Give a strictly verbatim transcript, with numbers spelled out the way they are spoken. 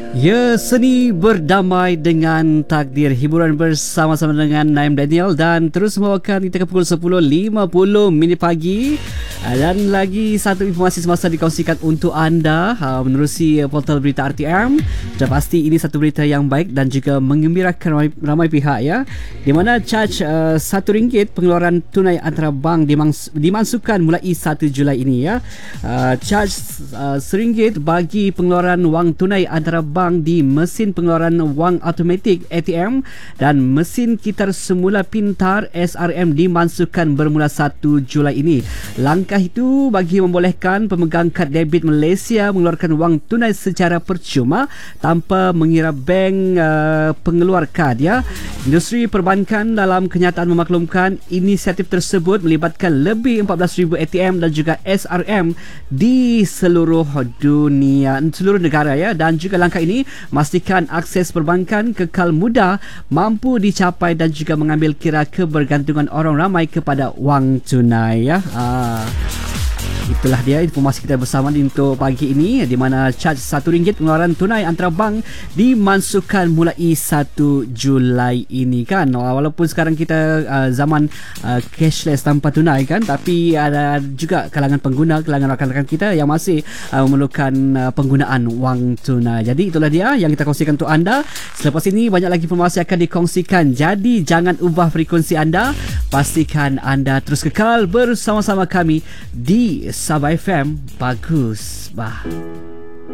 Ya, seni berdamai dengan takdir. Hiburan bersama-sama dengan Naim Daniel dan terus membawakan kita ke pukul sepuluh lima puluh minit pagi. Dan lagi satu informasi semasa dikongsikan untuk anda menerusi portal berita R T M. Sudah pasti ini satu berita yang baik dan juga menggembirakan ramai, ramai pihak ya. Di mana charge uh, satu ringgit pengeluaran tunai antara bank dimans- dimasukkan mulai satu Julai ini ya. Uh, charge uh, seringgit bagi pengeluaran wang tunai antara bank di mesin pengeluaran wang automatik A T M dan mesin kitar semula pintar S R M dimasukkan bermula satu Julai ini. Langkah itu bagi membolehkan pemegang kad debit Malaysia mengeluarkan wang tunai secara percuma tanpa mengira bank uh, pengeluar kad ya. Industri perbankan dalam kenyataan memaklumkan inisiatif tersebut melibatkan lebih empat belas ribu A T M dan juga S R M di seluruh dunia, seluruh negara ya. Dan juga langkah ini memastikan akses perbankan kekal mudah, mampu dicapai dan juga mengambil kira kebergantungan orang ramai kepada wang tunai ya. Ah. Itulah dia informasi kita bersama untuk pagi ini, di mana charge satu ringgit pengeluaran tunai antara bank dimasukkan mulai satu Julai ini kan. Walaupun sekarang kita uh, zaman uh, cashless tanpa tunai kan, tapi ada juga kalangan pengguna, kalangan rakan-rakan kita yang masih uh, memerlukan uh, penggunaan wang tunai. Jadi itulah dia yang kita kongsikan untuk anda. Selepas ini banyak lagi informasi akan dikongsikan. Jadi jangan ubah frekuensi anda. Pastikan anda terus kekal bersama-sama kami di Sabah F M. Bagus bah.